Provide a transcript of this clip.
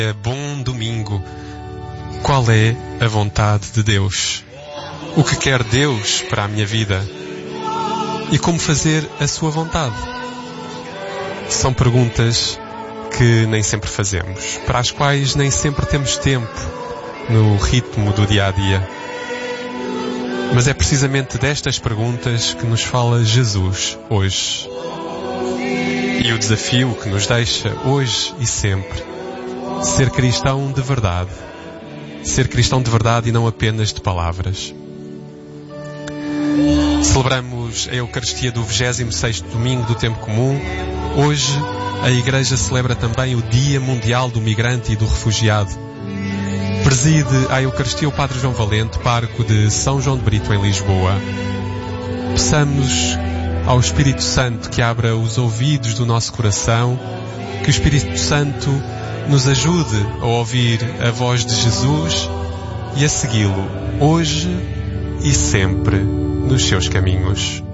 Bom domingo. Qual é a vontade de Deus? O que quer Deus para a minha vida? E como fazer a sua vontade? São perguntas que nem sempre fazemos, para as quais nem sempre temos tempo no ritmo do dia a dia. Mas é precisamente destas perguntas que nos fala Jesus hoje. E o desafio que nos deixa hoje e sempre: ser cristão de verdade. Ser cristão de verdade e não apenas de palavras. Celebramos a Eucaristia do 26º domingo do Tempo Comum. Hoje a Igreja celebra também o Dia Mundial do Migrante e do Refugiado. Preside a Eucaristia o Padre João Valente, pároco de São João de Brito, em Lisboa. Peçamos ao Espírito Santo que abra os ouvidos do nosso coração, que o Espírito Santo nos ajude a ouvir a voz de Jesus e a segui-lo hoje e sempre nos seus caminhos.